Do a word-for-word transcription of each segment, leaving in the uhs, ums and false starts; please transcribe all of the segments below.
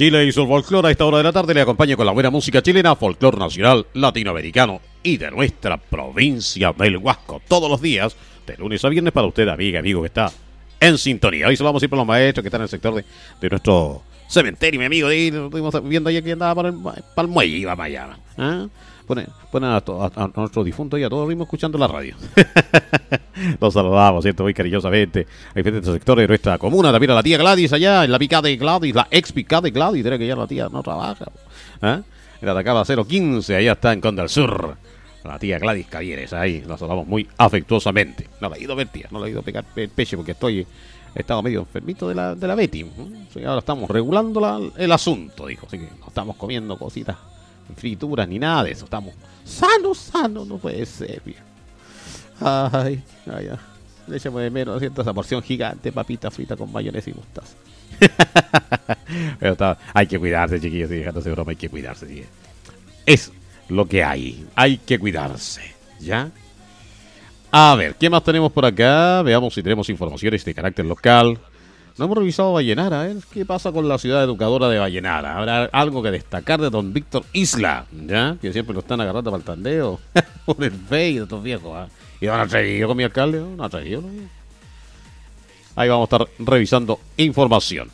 Chile y su folclore. A esta hora de la tarde le acompaña con la buena música chilena, folclore nacional, latinoamericano y de nuestra provincia del Huasco. Todos los días, de lunes a viernes, para usted, amiga, amigo, que está en sintonía. Hoy se lo vamos a ir por los maestros que están en el sector de, de nuestro cementerio, mi amigo. Y lo estuvimos viendo ayer que andaba para el, para el muelle, iba para allá. ¿Eh? Ponen, ponen a, a, a nuestro difunto y a todos ritmo escuchando la radio. Los saludamos, ¿cierto? Muy cariñosamente. Hay diferentes sectores de nuestra comuna. También a la tía Gladys allá, en la picada de Gladys, la ex picada de Gladys. Tiene que ya la tía no trabaja. ¿Eh? En la Atacama cero quince, allá está en Conda del Sur. La tía Gladys Cavieres, ahí la saludamos muy afectuosamente. No la he ido a ver, tía, no la he ido a pegar el peche porque estoy, he estado medio enfermito de la, de la Betty. ¿Eh? Ahora estamos regulando la, el asunto, dijo. Así que no estamos comiendo cositas, frituras ni nada de eso. Estamos sanos, sanos, no puede ser, viejo. Ay, ay, ay. Déjame de menos, ¿cierto? Esa porción gigante, papita frita con mayonesa y mostaza. Pero está, hay que cuidarse, chiquillos, sí, dejándose broma, hay que cuidarse, sí. Es lo que hay, hay que cuidarse, ¿ya? A ver, ¿qué más tenemos por acá? Veamos si tenemos informaciones de carácter local. No hemos revisado Vallenara, ¿eh? ¿Qué pasa con la ciudad educadora de Vallenara? ¿Habrá algo que destacar de don Víctor Isla? ¿Ya? Que siempre lo están agarrando para el tandeo. Por el fey de estos viejos, ¿eh? ¿Y no han atrevido con mi alcalde? ¿No han atrevido? ¿No? Ahí vamos a estar revisando información.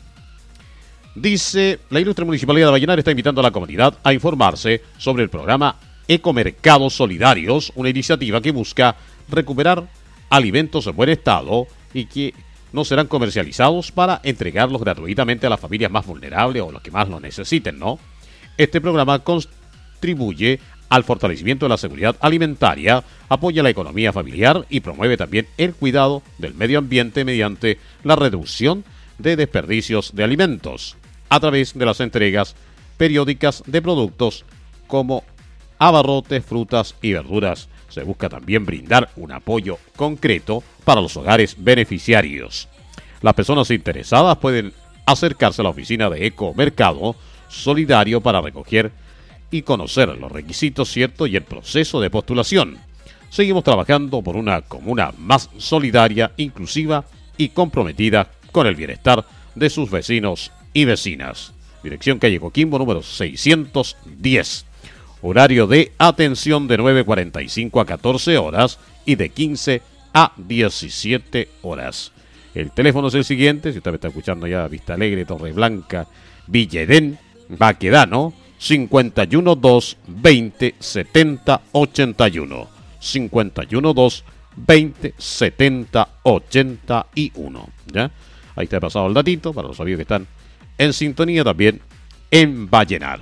Dice, la ilustre Municipalidad de Vallenara está invitando a la comunidad a informarse sobre el programa Ecomercados Solidarios, una iniciativa que busca recuperar alimentos en buen estado y que no serán comercializados para entregarlos gratuitamente a las familias más vulnerables o los que más lo necesiten, ¿no? Este programa contribuye al fortalecimiento de la seguridad alimentaria, apoya la economía familiar y promueve también el cuidado del medio ambiente mediante la reducción de desperdicios de alimentos a través de las entregas periódicas de productos como abarrotes, frutas y verduras. Se busca también brindar un apoyo concreto para los hogares beneficiarios. Las personas interesadas pueden acercarse a la oficina de Ecomercado Solidario para recoger y conocer los requisitos, ¿cierto? Y el proceso de postulación. Seguimos trabajando por una comuna más solidaria, inclusiva y comprometida con el bienestar de sus vecinos y vecinas. Dirección calle Coquimbo, número seiscientos diez. Horario de atención de nueve cuarenta y cinco a catorce horas y de quince a diecisiete horas. El teléfono es el siguiente, si usted me está escuchando ya, Vista Alegre, Torre Blanca, Villa Edén, Baquedano, cincuenta y uno dos veinte setenta ochenta y uno. cincuenta y uno dos veinte setenta ochenta y uno. ¿Ya? Ahí te ha pasado el datito para los amigos que están en sintonía también en Vallenar.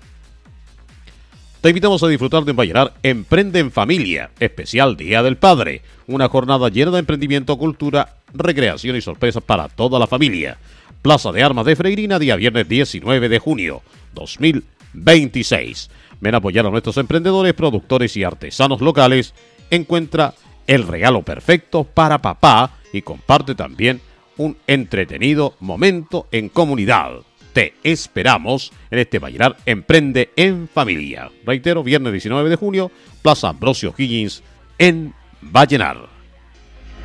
Te invitamos a disfrutar de Vallenar Emprende en Familia, especial Día del Padre. Una jornada llena de emprendimiento, cultura, recreación y sorpresas para toda la familia. Plaza de Armas de Freirina, día viernes diecinueve de junio dos mil veintiséis. Ven a apoyar a nuestros emprendedores, productores y artesanos locales. Encuentra el regalo perfecto para papá y comparte también un entretenido momento en comunidad. Te esperamos en este Vallenar Emprende en Familia. Reitero, viernes diecinueve de junio, Plaza Ambrosio Higgins en Vallenar.